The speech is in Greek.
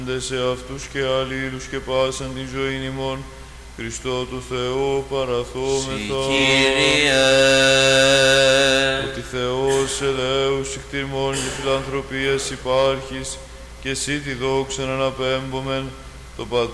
σε αυτούς και αλλήλους και πάσαν την ζωήν ημών, Χριστό του Θεού παραθόμεθα. Κύριε, ότι Θεός ελέους εκτιμών και φιλανθρωπίας υπάρχεις, και εσύ τη δόξαν αναπέμπομεν, το Πατέρα